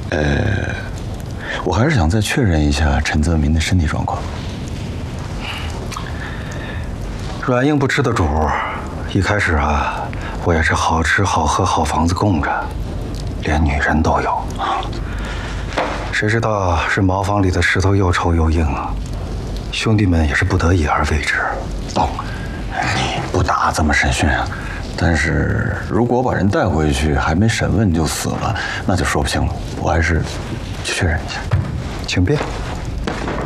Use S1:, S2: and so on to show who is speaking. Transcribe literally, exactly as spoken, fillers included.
S1: 呃，我还是想再确认一下陈泽民的身体状况。软硬不吃的主，一开始啊，我也是好吃好喝好房子供着，连女人都有。谁知道是茅房里的石头又臭又硬啊！兄弟们也是不得已而为之。哦，你不打怎么审讯啊？但是如果我把人带回去，还没审问就死了，那就说不清了。我还是去确认一下，请便。